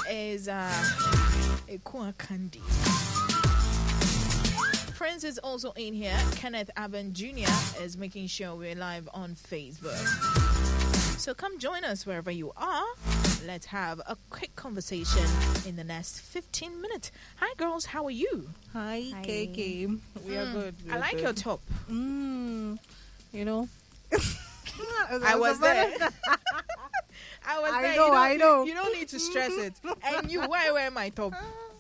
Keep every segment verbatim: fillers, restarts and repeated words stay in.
is uh, Ekua Candy. Prince is also in here. Kenneth Aben Junior is making sure we're live on Facebook. So come join us wherever you are. Let's have a quick conversation in the next fifteen minutes. Hi, girls. How are you? Hi, Hi. K K. We are Mm, good. We I are like good. your top. Mm, you know. I was there. I was I there. know, you don't, I know. You don't need to stress it. And you, why wear my top?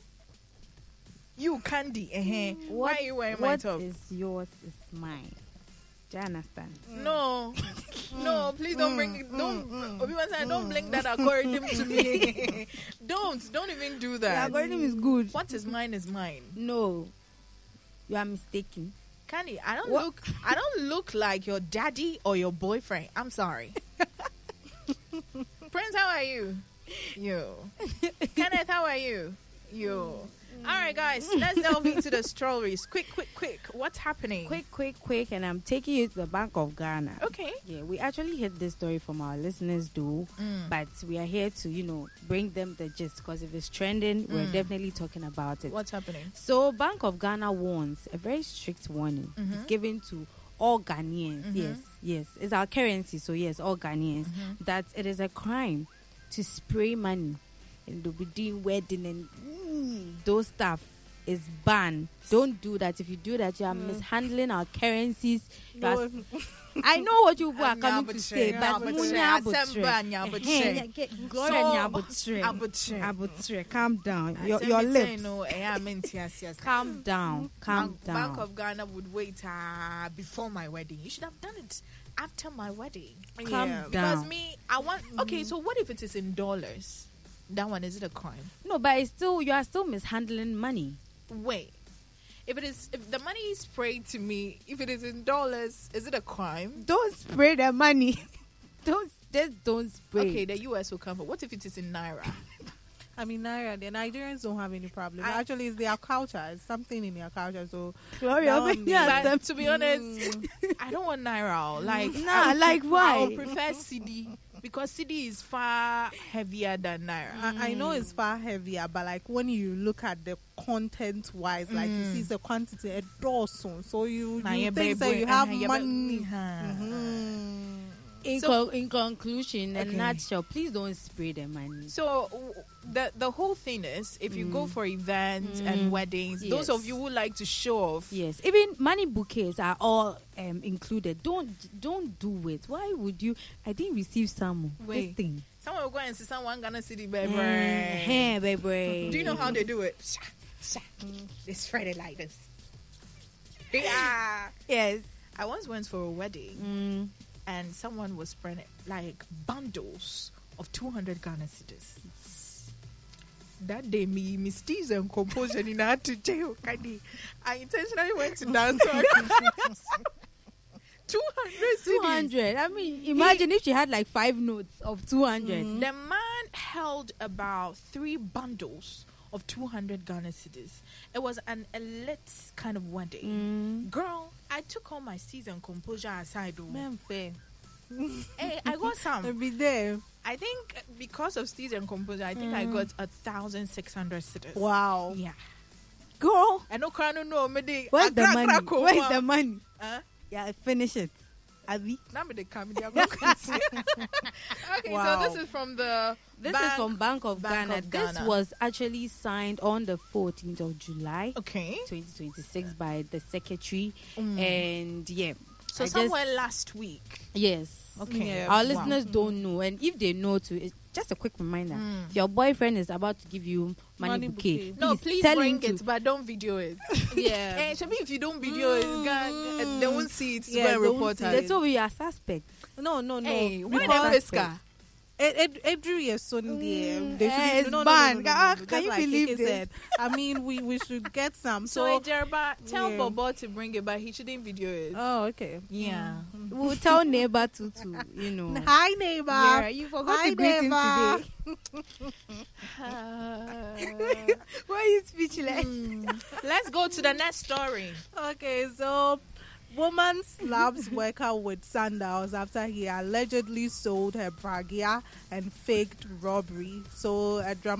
You, Candy. Uh-huh. Why are you wearing my what top? is yours is mine. Do you understand? No, no, please don't bring it. Don't, Obi-Wan said, don't bring that algorithm to me. don't, don't even do The that. algorithm is good. What is mine is mine. No, you are mistaken. Candy, I don't What? look. I don't look like your daddy or your boyfriend. I'm sorry. Prince, how are you? You. Kenneth, how are you? You. All right, guys, let's delve into the stories. Quick, quick, quick. What's happening? Quick, quick, quick, and I'm taking you to the Bank of Ghana. Okay. Yeah, we actually hit this story from our listeners, though, Mm. but we are here to, you know, bring them the gist because if it's trending, we're Mm. definitely talking about it. What's happening? So, Bank of Ghana warns a very strict warning. Mhm. It's given to all Ghanaians. Mhm. Yes, yes, it's our currency, so yes, all Ghanaians. Mhm. That it is a crime to spray money and to be doing wedding and mm, those stuff is banned. Don't do that. If you do that, you are mishandling our currencies. You are- No, I know what you are coming to Nyabotre, say, but nyabotre, munya asemba, abotre. nyabotre. Ehe, get- Gloria So, nyabotre. Abotre. Abotre, calm down. I Your, said your me say lips. no, eh, I meant yes, yes. Calm down. Calm Bank, down. Bank of Ghana would wait uh, before my wedding. You should have done it after my wedding. Calm Yeah, Because down. me, I want. Okay, so what if it is in dollars? That one, is it a crime? No, but it's still you are still mishandling money. Wait. If it is, if the money is sprayed to me, if it is in dollars, is it a crime? Don't spray the money. don't just don't spray. Okay, the U S will come. But what if it is in naira? I mean, Naira, the Nigerians don't have any problem. I- Actually, it's their culture. It's something in their culture. So, Gloria, That one, yeah, But to be honest, Mm. I don't want naira. Like Nah, I would- like why? I would prefer C D because C D is far heavier than naira. I, I know it's far heavier, but like when you look at the content wise, like you Mm. see the quantity, it does so you, Nah, you yeah, think that baby, you have uh-huh, yeah, money. but- uh-huh. Mhm. in, So- con- in conclusion, Okay. in nutshell, please don't spray the money. So w- the the whole thing is, if you go for events Mm. and weddings, those Yes. of you who like to show off, Yes, even money bouquets are all um, included. Don't don't do it. Why would you? I didn't receive some. Wait. This thing. someone will go and see someone Ghana City, baby. Eh, baby. Do you know how they do it? Sha, sha. They spread it like this. Yeah. Yes. I once went for a wedding Mm. and someone was spreading like bundles of two hundred Ghana cedis. That day, me, me steez and composure in had to jail. Kadi. I intentionally went to dance. two hundred cedis. Two hundred. I mean, imagine if she had like five notes of two hundred. The man held about three bundles of two hundred Ghana cedis. It was an elite kind of wedding. Mm. Girl, I took all my season composure aside. Oh. Man, fair. Hey, I got I'll some. be there. I think because of Steez and composure, I think I got a thousand six hundred cedis. Wow. Yeah. Girl, I know Krano no me de. where's the Akra- money? akra ko Where's wa. the money? Huh? Yeah, finish it. Abi. Now me de come. they are going to see. Okay, Wow. so this is from the This Bank- is from Bank of Bank Ghana. of This Ghana. was actually signed on the fourteenth of July, Okay. twenty twenty-six, by the secretary. Mm. And yeah, So I just- somewhere last week. yes. Okay. Yeah. Our Wow. listeners don't know, and if they know too, it's just a quick reminder. Mm. If your boyfriend is about to give you money, Money bouquet, bouquet. No, please tell bring him to it, but don't video it. Yeah. Eh, Shabi, if you don't video it, God, they won't see it. Yeah, Yeah, they won't report see her. they told you are suspect. No, no, no. Hey, when Because- they Pesca? Ed, Ed, Edru is Sunday. Mm, They eh, should it's no, no, no, banned. no, no, no, Ah, no. can Just you like believe Kiki this? said, I mean, we, we should get some. So, So, Ejerba, tell yeah. Bobo to bring it, but he shouldn't video it. oh, okay. Yeah. We'll tell neighbor to, to you know. Hi, neighbor. Yeah, you forgot Hi, to greet him neighbor. today. Uh, Why are you speechless? let's go to the next story. Okay, so woman slaps worker with sandals after he allegedly sold her bragia and faked robbery. So a drama